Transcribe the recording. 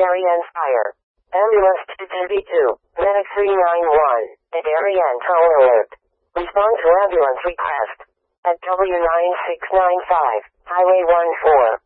Darien Fire. Ambulance 232, Medic 391, at Darien Toll Alert. Respond to ambulance request at W9695, Highway 14.